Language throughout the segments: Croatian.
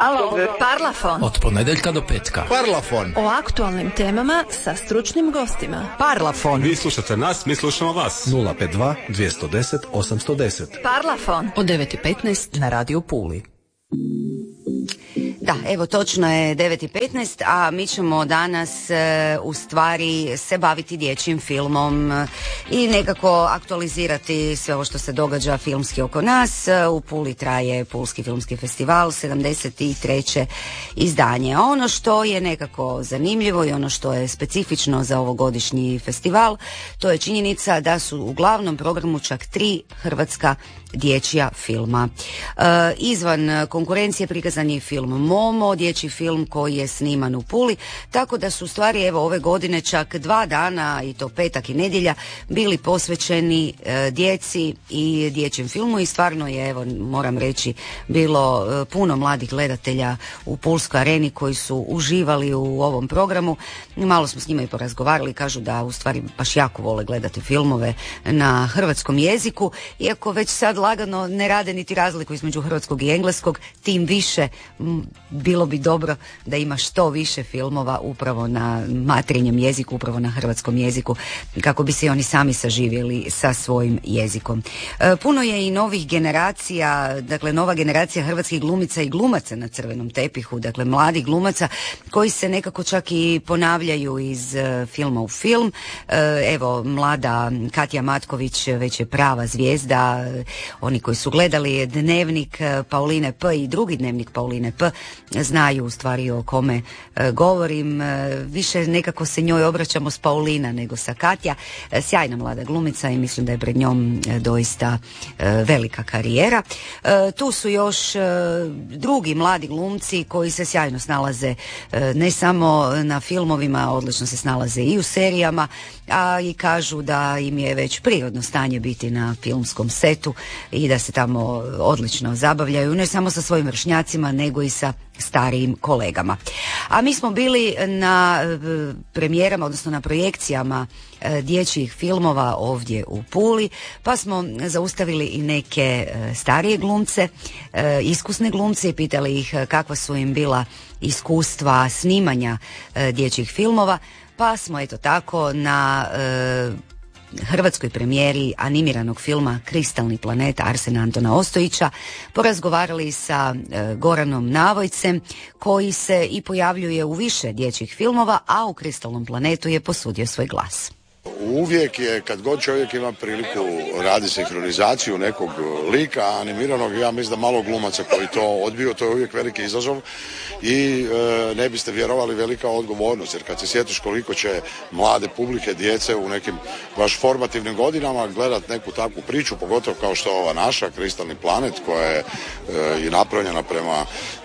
Alo, Parlafon. Od ponedeljka do petka. Parlafon. O aktualnim temama sa stručnim gostima. Parlafon. Vi slušate nas, mi slušamo vas. 052 210 810. Parlafon. Od 9:15 na Radio Puli. Da, evo točno je 9:15, a mi ćemo danas u stvari se baviti dječjim filmom i nekako aktualizirati sve ovo što se događa filmski oko nas. U Puli traje Pulski filmski festival, 73. izdanje. A ono što je nekako zanimljivo i ono što je specifično za ovogodišnji festival, to je činjenica da su u glavnom programu čak 3 hrvatska dječja filma. Izvan konkurencije prikazan je film Momo, dječji film koji je sniman u Puli, tako da su u stvari evo ove godine čak 2 dana, i to petak i nedjelja, bili posvećeni djeci i dječjem filmu i stvarno je, evo moram reći, bilo puno mladih gledatelja u Pulskoj areni koji su uživali u ovom programu. Malo smo s njima i porazgovarali, kažu da u stvari baš jako vole gledati filmove na hrvatskom jeziku, iako već sad lagano ne rade niti razliku između hrvatskog i engleskog, tim više bilo bi dobro da ima što više filmova upravo na materinjem jeziku, upravo na hrvatskom jeziku, kako bi se i oni sami saživjeli sa svojim jezikom. Puno je i novih generacija, dakle nova generacija hrvatskih glumica i glumaca na crvenom tepihu, dakle mladih glumaca koji se nekako čak i ponavljaju iz filma u film. Evo, mlada Katja Matković već je prava zvijezda. Oni koji su gledali Dnevnik Pauline P i drugi Dnevnik Pauline P znaju u stvari o kome govorim. Više nekako se njoj obraćamo s Paulina nego sa Katja. Sjajna mlada glumica i mislim da je pred njom doista velika karijera. Tu su još drugi mladi glumci koji se sjajno snalaze ne samo na filmovima, odlično se snalaze i u serijama, a i kažu da im je već prirodno stanje biti na filmskom setu i da se tamo odlično zabavljaju, ne samo sa svojim vršnjacima nego i sa starijim kolegama. A mi smo bili na premijerama, odnosno na projekcijama dječjih filmova ovdje u Puli, pa smo zaustavili i neke starije glumce, iskusne glumce i pitali ih kakva su im bila iskustva snimanja dječjih filmova, pa smo eto tako na hrvatskoj premijeri animiranog filma Kristalni planet Arsena Antona Ostojića porazgovarali sa Goranom Navojcem, koji se i pojavljuje u više dječjih filmova, a u Kristalnom planetu je posudio svoj glas. Uvijek je, kad god čovjek ima priliku radi sinhronizaciju nekog lika animiranog, ja mislim da malo glumaca koji to odbiju, to je uvijek veliki izazov i ne biste vjerovali velika odgovornost, jer kad se sjetiš koliko će mlade publike, djece u nekim baš formativnim godinama gledat neku takvu priču, pogotovo kao što je ova naša Kristalni planet, koja je i napravljena prema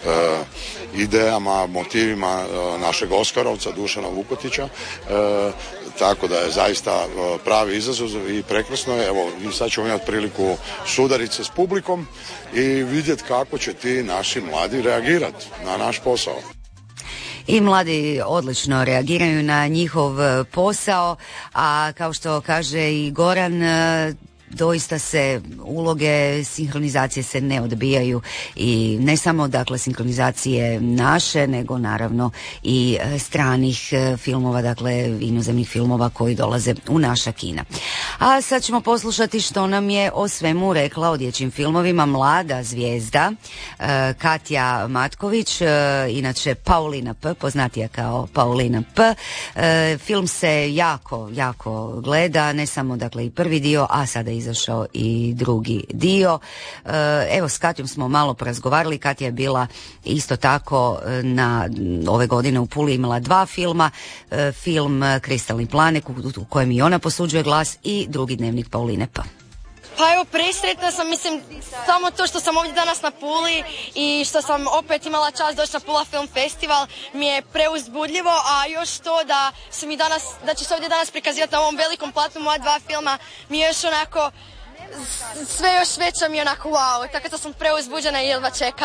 idejama, motivima našeg Oskarovca Dušana Vukotića, tako da je zaista pravi izazov i prekrasno je. Evo, sad ćemo imati priliku sudariti se s publikom i vidjeti kako će ti naši mladi reagirati na naš posao. I mladi odlično reagiraju na njihov posao, a kao što kaže i Goran, doista se uloge sinhronizacije se ne odbijaju i ne samo dakle sinhronizacije naše, nego naravno i stranih filmova, dakle inozemnih filmova koji dolaze u naša kina. A sad ćemo poslušati što nam je o svemu rekla o dječjim filmovima mlada zvijezda Katja Matković, inače Paulina P, poznatija kao Paulina P. Film se jako gleda, ne samo dakle i prvi dio, a sada izašao i drugi dio. Evo, s Katjom smo malo porazgovarali. Katja je bila isto tako na ove godine u Puli, imala 2 filma. Film Kristalni planet u kojem i ona posuđuje glas i drugi Dnevnik Pauline P. Pa evo, presretna sam, mislim, samo to što sam ovdje danas na Puli i što sam opet imala čast doći na Pula Film Festival mi je preuzbudljivo, a još to da će se ovdje danas prikazivati na ovom velikom platnu moja 2 filma mi je još onako, sve još veća mi je onako wow, tako da sam preuzbuđena i jedva čekam.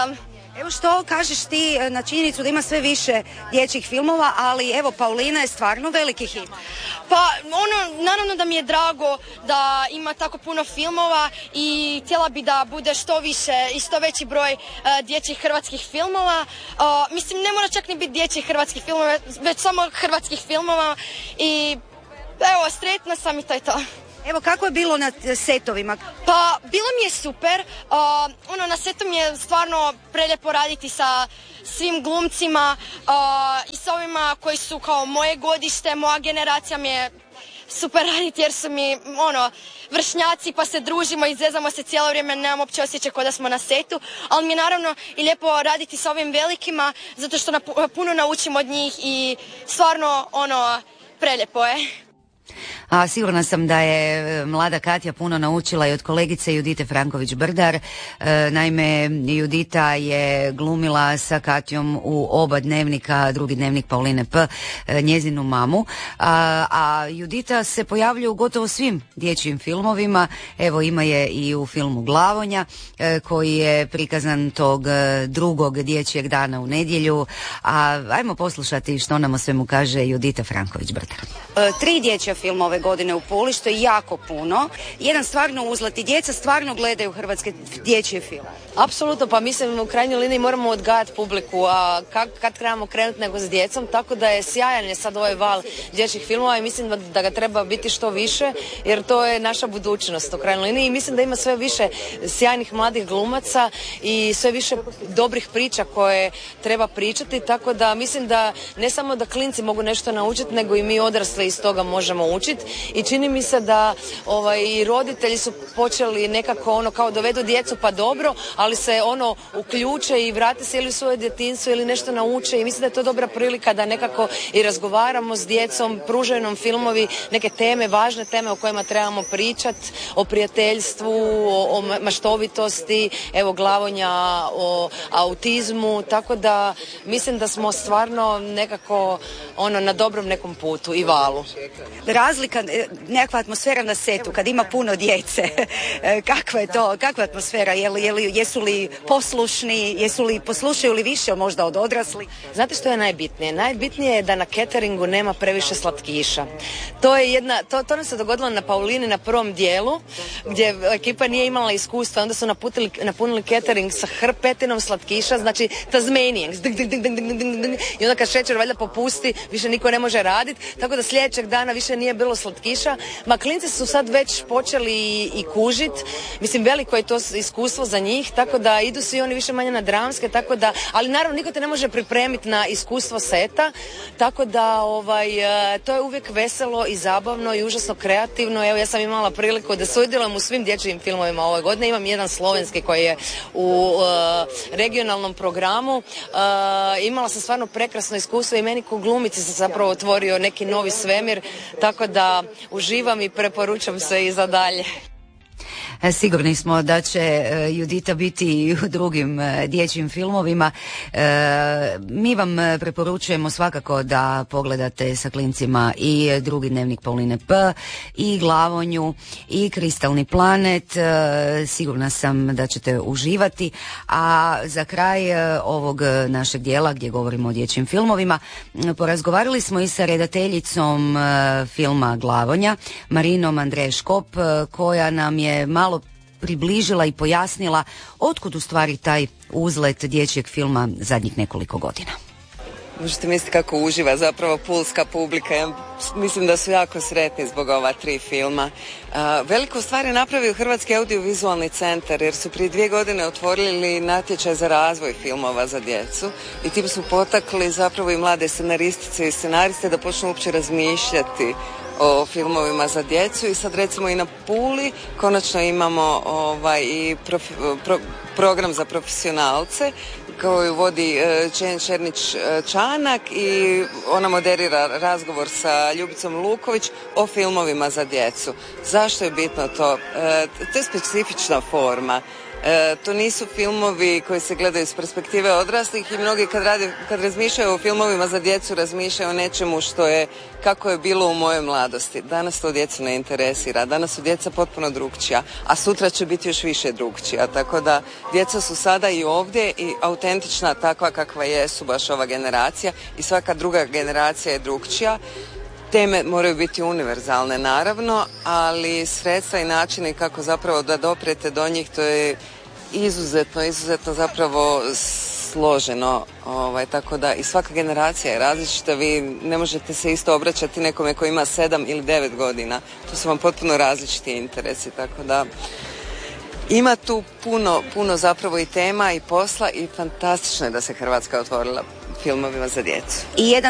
Evo što kažeš ti na činjenicu da ima sve više dječjih filmova, ali evo Paulina je stvarno veliki hit. Pa naravno da mi je drago da ima tako puno filmova i htjela bi da bude što više i što veći broj dječjih hrvatskih filmova. Mislim, ne mora čak ni biti dječjih hrvatskih filmova, već samo hrvatskih filmova i evo, sretna sam i to je to. Evo, kako je bilo na setovima? Pa, bilo mi je super. Na setu mi je stvarno prelijepo raditi sa svim glumcima i sa ovima koji su kao moje godište, moja generacija mi je super raditi jer su mi vršnjaci pa se družimo i zezamo se cijelo vrijeme, nemam uopće osjećaj kao da smo na setu, ali mi je naravno i lijepo raditi sa ovim velikima zato što puno naučim od njih i stvarno prelijepo je. A sigurna sam da je mlada Katja puno naučila i od kolegice Judite Franković-Brdar. Naime, Judita je glumila sa Katjom u oba dnevnika, drugi dnevnik Pauline P., njezinu mamu. A Judita se pojavljuje u gotovo svim dječjim filmovima. Evo, ima je i u filmu Glavonja, koji je prikazan tog drugog dječjeg dana u nedjelju. A ajmo poslušati što nam o svemu kaže Judita Franković-Brdar. 3 dječja filma ove godine u Puli, što je jako puno. Jedan stvarno uzlet i djeca stvarno gledaju hrvatske dječje filme. Apsolutno, pa mislim u krajnjoj liniji moramo odgajati publiku, a kad trebamo krenuti nego s djecom, tako da je sjajan je sad ovaj val dječjih filmova i mislim da ga treba biti što više, jer to je naša budućnost u krajnjoj liniji i mislim da ima sve više sjajnih mladih glumaca i sve više dobrih priča koje treba pričati, tako da mislim da ne samo da klinci mogu nešto naučiti, nego i mi odrasli iz toga možemo učiti i čini mi se da i roditelji su počeli nekako kao dovedu djecu pa dobro, ali se uključe i vrate se ili u svoje djetinjstvo ili nešto nauče i mislim da je to dobra prilika da nekako i razgovaramo s djecom, pružaju nam filmovi neke teme, važne teme o kojima trebamo pričati, o prijateljstvu, o maštovitosti, evo Glavonja, o autizmu, tako da mislim da smo stvarno nekako na dobrom nekom putu i valu. Razlika, nekakva atmosfera na setu, kad ima puno djece, kakva je to, kakva atmosfera, jesu li poslušni, poslušaju li više možda od odraslih? Znate što je najbitnije? Najbitnije je da na cateringu nema previše slatkiša. To nam se dogodilo na Paulini na prvom dijelu, gdje ekipa nije imala iskustva, onda su napunili catering sa hrpetinom slatkiša, znači Tasmanians, i onda kad šećer valjda popusti, više niko ne može raditi, tako da sljedećeg dana više nije bilo slatkiša. Ma klinci su sad već počeli i kužit, mislim veliko je to iskustvo za njih, tako da idu svi oni više manje na dramske, tako da, ali naravno niko te ne može pripremiti na iskustvo seta, tako da to je uvijek veselo i zabavno i užasno kreativno. Evo ja sam imala priliku da sudjelujem u svim dječjim filmovima ove godine, imam jedan slovenski koji je u regionalnom programu, imala sam stvarno prekrasno iskustvo i meni ko glumici se zapravo otvorio neki novi svemir, tako da uživam i preporučam se i za dalje. Sigurni smo da će Judita biti i u drugim dječjim filmovima. Mi vam preporučujemo svakako da pogledate sa klincima i drugi dnevnik Pauline P, i Glavonju, i Kristalni planet. Sigurna sam da ćete uživati. A za kraj ovog našeg dijela gdje govorimo o dječjim filmovima, porazgovarali smo i sa redateljicom filma Glavonja, Marinom Andreškop, koja nam je malo približila i pojasnila otkud u stvari taj uzlet dječjeg filma zadnjih nekoliko godina. Možete misliti kako uživa zapravo pulska publika. Ja mislim da su jako sretni zbog ova 3 filma. Veliko stvar je napravio Hrvatski audiovizualni centar jer su prije 2 godine otvorili natječaj za razvoj filmova za djecu i tim su potakli zapravo i mlade scenaristice i scenariste da počnu uopće razmišljati o filmovima za djecu i sad recimo i na Puli konačno imamo i program za profesionalce koju vodi Černić Čanak i ona moderira razgovor sa Ljubicom Luković o filmovima za djecu. Zašto je bitno to? To je specifična forma. To nisu filmovi koji se gledaju iz perspektive odraslih i mnogi kad razmišljaju o filmovima za djecu razmišljaju o nečemu što je kako je bilo u mojoj mladosti. Danas to djecu ne interesira, danas su djeca potpuno drukčija, a sutra će biti još više drukčija, tako da djeca su sada i ovdje i autentična takva kakva jesu baš ova generacija i svaka druga generacija je drukčija. Teme moraju biti univerzalne naravno, ali sredstva i načini kako zapravo da doprete do njih, to je izuzetno zapravo složeno, tako da i svaka generacija je različita, vi ne možete se isto obraćati nekome koji ima 7 ili 9 godina, to su vam potpuno različiti interesi, tako da ima tu puno zapravo i tema i posla i fantastično je da se Hrvatska otvorila filmovima za djecu. I jedan